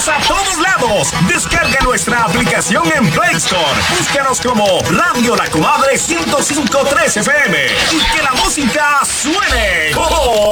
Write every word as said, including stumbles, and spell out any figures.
Llegamos a todos lados. Descarga nuestra aplicación en Play Store. Búscanos como Radio La Comadre ciento cinco punto tres F M y que la música suene. ¡Oh!